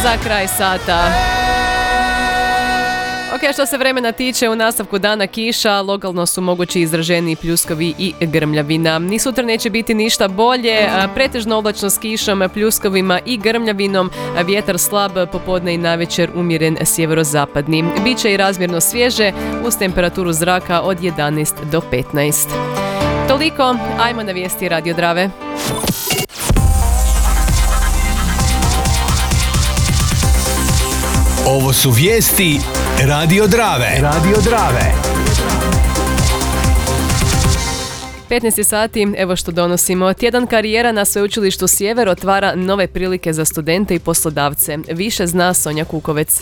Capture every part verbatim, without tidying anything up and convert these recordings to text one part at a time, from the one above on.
za kraj sata. Ok, što se vremena tiče, u nastavku dana kiša, lokalno su mogući izraženi pljuskovi i grmljavina. Ni sutra neće biti ništa bolje, pretežno oblačno s kišom, pljuskovima i grmljavinom, vjetar slab, popodne i navečer umjeren sjeverozapadni. Biće i razmjerno svježe uz temperaturu zraka od jedanaest do petnaest. Toliko, ajmo na vijesti Radio Drave. Ovo su vijesti Radio Drave. Radio Drave. petnaest sati, evo što donosimo. Tjedan karijera na Sveučilištu Sjever otvara nove prilike za studente i poslodavce. Više zna Sonja Kukovec.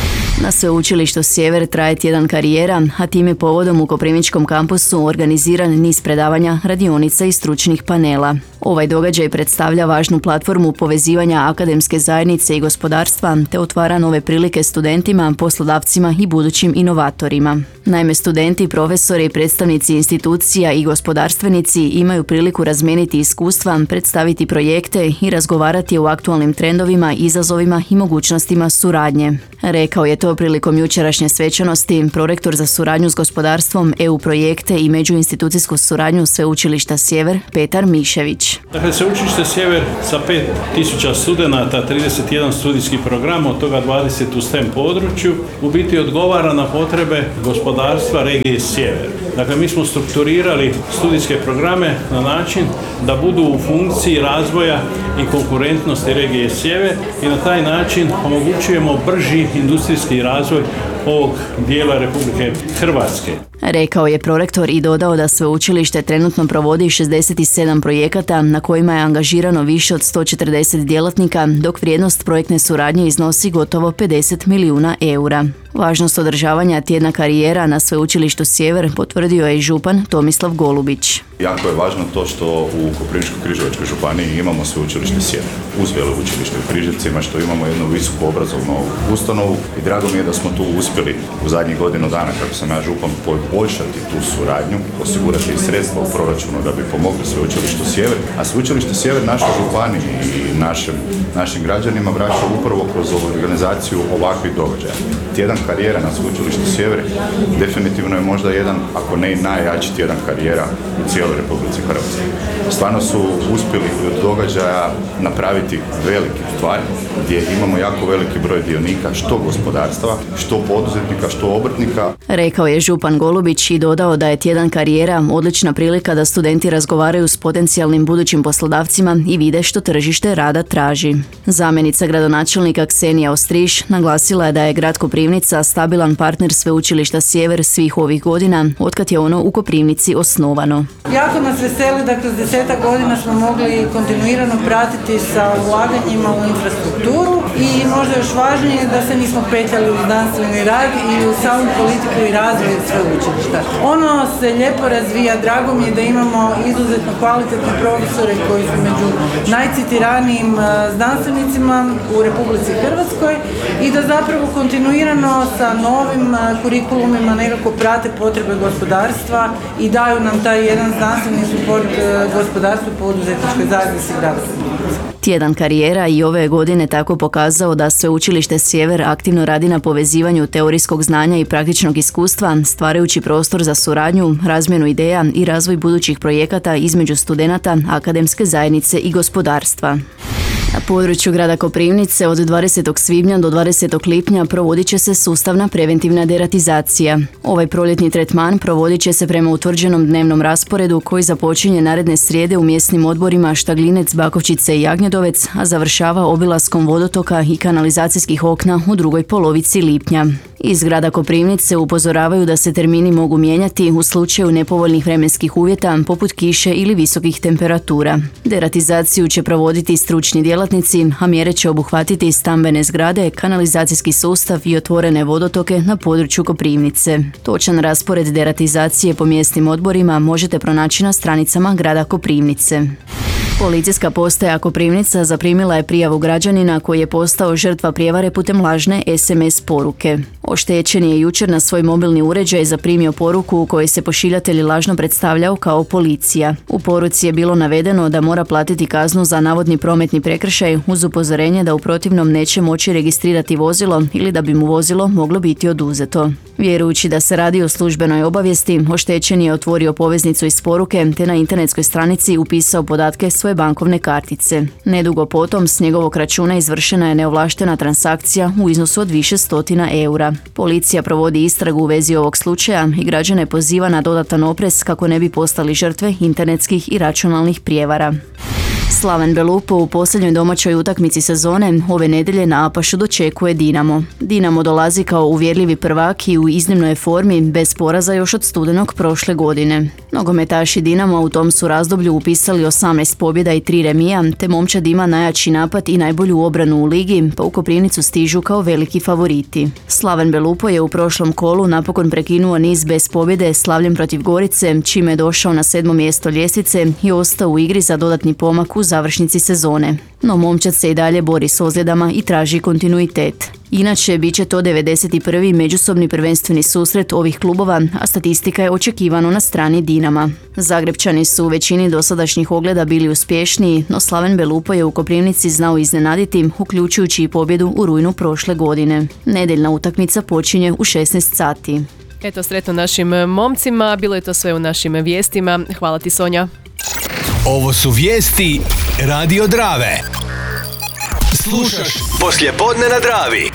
Na Sveučilištu Sjever traje tjedan karijera, a time povodom u Koprivničkom kampusu organiziran niz predavanja, radionica i stručnih panela. Ovaj događaj predstavlja važnu platformu povezivanja akademske zajednice i gospodarstva, te otvara nove prilike studentima, poslodavcima i budućim inovatorima. Naime, studenti, profesori, predstavnici institucija i gospodarstvenici imaju priliku razmijeniti iskustva, predstaviti projekte i razgovarati o aktualnim trendovima, izazovima i mogućnostima suradnje. Rekao je to prilikom jučerašnje svečanosti prorektor za suradnju s gospodarstvom, E U projekte i međuinstitucijsku suradnju Sveučilišta Sjever, Petar Mišević. Dakle, Sveučilište Sjever sa pet tisuća studenata, trideset jedan studijski program, od toga dvadeset u STEM području, u biti odgovara na potrebe gospodarstva regije Sjever. Dakle, mi smo strukturirali studijske programe na način da budu u funkciji razvoja i konkurentnosti regije Sjever i na taj način omogućujemo brži industrijski razvoj ovog dijela Republike Hrvatske. Rekao je prorektor i dodao da sveučilište trenutno provodi šezdeset sedam projekata na kojima je angažirano više od sto četrdeset djelatnika, dok vrijednost projektne suradnje iznosi gotovo pedeset milijuna eura. Važnost održavanja tjedna karijera na Sveučilištu Sjever potvrdio je i župan Tomislav Golubić. Jako je važno to što u Koprivničko-križevačkoj županiji imamo Sveučilište Sjever uz veleučilište u Križevcima, što imamo jednu visoku obrazovnu ustanovu i drago mi je da smo tu uspjeli u zadnjih godinu dana, kako sam ja župan, poboljšati tu suradnju, osigurati sredstva u proračunu da bi pomogli Sveučilištu Sjever, a Sveučilište Sjever našoj županiji i našim, našim građanima vraća upravo kroz organizaciju ovakvih događaja. Tjedan karijera na Sveučilištu Sjever definitivno je možda jedan, ako ne i najjači tjedan karijera u cijeloj Republici Hrvatskoj. Stvarno su uspjeli od događaja napraviti velike stvari gdje imamo jako veliki broj dionika, što gospodarstva, što poduzetnika, što obrtnika. Rekao je župan Golubić i dodao da je tjedan karijera odlična prilika da studenti razgovaraju s potencijalnim budućim poslodavcima i vide što tržište rada traži. Zamjenica gradonačelnika Ksenija Ostriš naglasila je da je grad Koprivnica stabilan partner Sveučilišta Sjever svih ovih godina, otkad je ono u Koprivnici osnovano. Jako nas veseli da kroz desetak godina smo mogli kontinuirano pratiti sa ulaganjima u infrastrukturu i možda još važnije da se nismo petljali u znanstveni rad i u samu politiku i razvoj sveučilišta. Ono se lijepo razvija, drago mi je da imamo izuzetno kvalitetne profesore koji su među najcitiranijim znanstvenicima u Republici Hrvatskoj i da zapravo kontinuirano sa novim kurikulumima nekako prate potrebe gospodarstva i daju nam taj jedan znanstveni suport gospodarstvu i poduzetničkoj zajednici grada. Tjedan karijera i ove godine tako pokazao da Sveučilište Sjever aktivno radi na povezivanju teorijskog znanja i praktičnog iskustva, stvarajući prostor za suradnju, razmjenu ideja i razvoj budućih projekata između studenata, akademske zajednice i gospodarstva. Na području grada Koprivnice od dvadesetog svibnja do dvadesetog lipnja provodit će se sustavna preventivna deratizacija. Ovaj proljetni tretman provodit će se prema utvrđenom dnevnom rasporedu koji započinje naredne srijede u mjesnim odborima Štaglinec, Bakovčice i Jagnjedovec, a završava obilaskom vodotoka i kanalizacijskih okna u drugoj polovici lipnja. Iz grada Koprivnice upozoravaju da se termini mogu mijenjati u slučaju nepovoljnih vremenskih uvjeta poput kiše ili visokih temperatura. Deratizaciju će provoditi stručni djelatnici, a mjere će obuhvatiti stambene zgrade, kanalizacijski sustav i otvorene vodotoke na području Koprivnice. Točan raspored deratizacije po mjesnim odborima možete pronaći na stranicama grada Koprivnice. Policijska postaja Koprivnica zaprimila je prijavu građanina koji je postao žrtva prijevare putem lažne es em es poruke. Oštećeni je jučer na svoj mobilni uređaj zaprimio poruku u kojoj se pošiljatelj lažno predstavljao kao policija. U poruci je bilo navedeno da mora platiti kaznu za navodni prometni prekršaj uz upozorenje da u protivnom neće moći registrirati vozilo ili da bi mu vozilo moglo biti oduzeto. Vjerujući da se radi o službenoj obavijesti, oštećeni je otvorio poveznicu iz poruke te na internetskoj stranici upisao podatke svoje bankovne kartice. Nedugo potom s njegovog računa izvršena je neovlaštena transakcija u iznosu od više stotina eura. Policija provodi istragu u vezi ovog slučaja i građane poziva na dodatan oprez kako ne bi postali žrtve internetskih i računalnih prijevara. Slaven Belupo u posljednjoj domaćoj utakmici sezone ove nedjelje na Apašu dočekuje Dinamo. Dinamo dolazi kao uvjerljivi prvak i u iznimnoj formi bez poraza još od studenog prošle godine. Nogometaši Dinama u tom su razdoblju upisali osamnaest pobjeda i tri remija, te momčad ima najjači napad i najbolju obranu u ligi, pa u Koprivnicu stižu kao veliki favoriti. Slaven Belupo je u prošlom kolu napokon prekinuo niz bez pobjede slavljem protiv Gorice, čime je došao na sedmo mjesto ljestvice i ostao u igri za dodatni pomak u završnici sezone. No momčad se i dalje bori s ozljedama i traži kontinuitet. Inače, bit će to devedeset prvi međusobni prvenstveni susret ovih klubova, a statistika je očekivano na strani Dinama. Zagrebčani su u većini dosadašnjih ogleda bili uspješniji, no Slaven Belupo je u Koprivnici znao iznenaditi, uključujući i pobjedu u rujnu prošle godine. Nedeljna utakmica počinje u šesnaest sati. Eto, sretno našim momcima, bilo je to sve u našim vijestima. Hvala ti, Sonja. Ovo su vijesti Radio Drave. Slušaš poslijepodne na Dravi.